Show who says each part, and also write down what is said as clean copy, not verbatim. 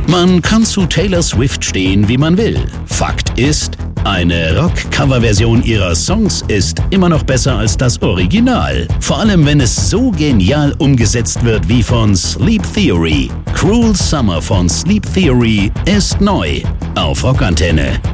Speaker 1: Man kann zu Taylor Swift stehen, wie man will. Fakt ist, eine Rock-Cover-Version ihrer Songs ist immer noch besser als das Original. Vor allem, wenn es so genial umgesetzt wird wie von Sleep Theory. Cruel Summer von Sleep Theory ist neu auf Rockantenne.